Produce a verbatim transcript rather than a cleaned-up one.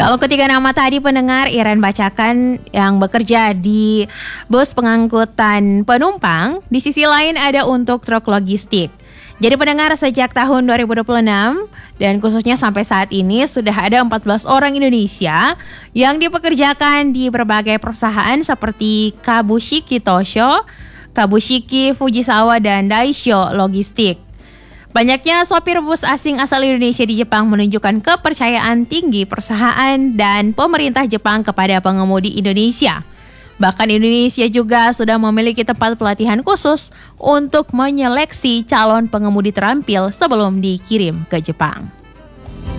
Kalau ketiga nama tadi pendengar, Iren bacakan yang bekerja di bus pengangkutan penumpang. Di sisi lain ada untuk truk logistik. Jadi pendengar, sejak tahun dua ribu dua puluh enam dan khususnya sampai saat ini sudah ada empat belas orang Indonesia yang dipekerjakan di berbagai perusahaan seperti Kabushiki Tosho, Kabushiki Fujisawa, dan Daisho Logistik. Banyaknya sopir bus asing asal Indonesia di Jepang menunjukkan kepercayaan tinggi perusahaan dan pemerintah Jepang kepada pengemudi Indonesia. Bahkan Indonesia juga sudah memiliki tempat pelatihan khusus untuk menyeleksi calon pengemudi terampil sebelum dikirim ke Jepang.